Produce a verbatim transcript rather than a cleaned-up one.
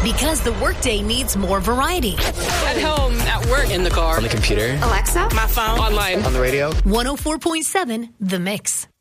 Because the workday needs more variety. At home, at work, in the car, on the computer, Alexa, my phone, online, on the radio. one oh four point seven The Mix.